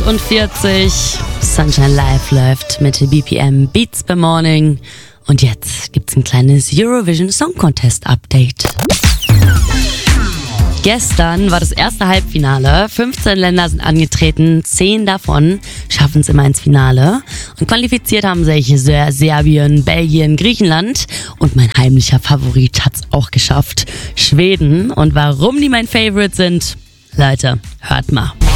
8:40 Sunshine Live läuft mit BPM Beats by Morning. Und jetzt gibt's ein kleines Eurovision Song Contest Update. Gestern war das erste Halbfinale. 15 Länder sind angetreten, 10 davon schaffen es immer ins Finale. Und qualifiziert haben sich Serbien, Belgien, Griechenland. Und mein heimlicher Favorit hat's auch geschafft, Schweden. Und warum die mein Favorite sind, Leute, hört mal.